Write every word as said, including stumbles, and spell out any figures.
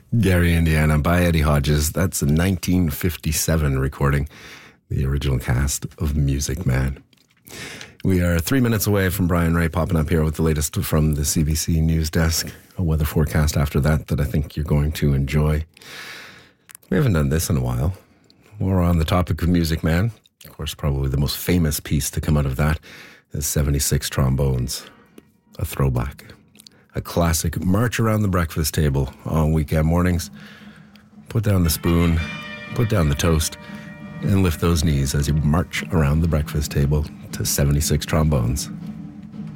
Gary, Indiana by Eddie Hodges. That's a nineteen fifty-seven recording, the original cast of Music Man. We are three minutes away from Brian Ray popping up here with the latest from the C B C News Desk. A weather forecast after that that I think you're going to enjoy. We haven't done this in a while. We're on the topic of Music Man. Of course, probably the most famous piece to come out of that is seventy-six Trombones, a throwback. A classic march around the breakfast table on weekend mornings. Put down the spoon, put down the toast, and lift those knees as you march around the breakfast table to seventy-six Trombones.